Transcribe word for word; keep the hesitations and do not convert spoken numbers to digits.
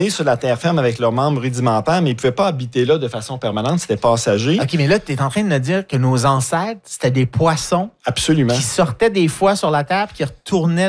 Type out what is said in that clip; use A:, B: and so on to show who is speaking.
A: sur la terre ferme avec leurs membres rudimentaires, mais ils ne pouvaient pas habiter là de façon permanente, c'était passager.
B: OK, mais là, tu es en train de me dire que nos ancêtres, c'était des poissons
A: Absolument.
B: qui sortaient des fois sur la terre et qui retournaient